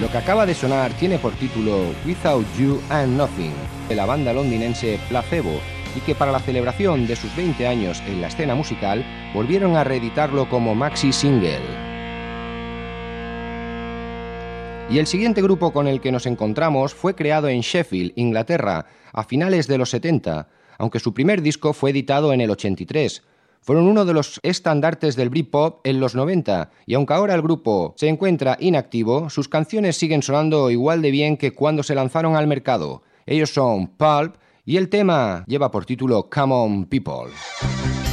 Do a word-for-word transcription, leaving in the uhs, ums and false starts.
Lo que acaba de sonar tiene por título Without You I'm Nothing, de la banda londinense Placebo, y que para la celebración de sus veinte años en la escena musical volvieron a reeditarlo como maxi single. Y el siguiente grupo con el que nos encontramos fue creado en Sheffield, Inglaterra, a finales de los setenta, aunque su primer disco fue editado en el ochenta y tres. Fueron uno de los estandartes del Britpop en los noventa, y aunque ahora el grupo se encuentra inactivo, sus canciones siguen sonando igual de bien que cuando se lanzaron al mercado. Ellos son Pulp, y el tema lleva por título Come On People.